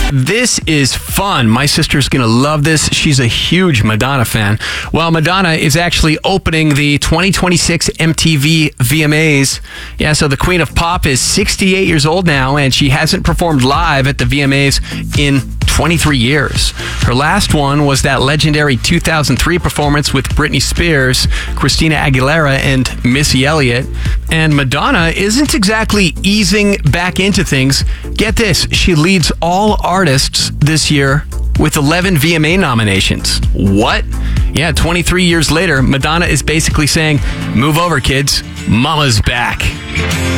This is fun. My sister's going to love this. She's a huge Madonna fan. Well, Madonna is actually opening the 2026 MTV VMAs. Yeah, so the Queen of Pop is 68 years old now, and she hasn't performed live at the VMAs in 23 years. Her last one was that legendary 2003 performance with Britney Spears, Christina Aguilera, and Missy Elliott. And Madonna isn't exactly easing back into things. Get this, she leads all artists this year with 11 VMA nominations. What? Yeah, 23 years later, Madonna is basically saying, move over, kids. Mama's back.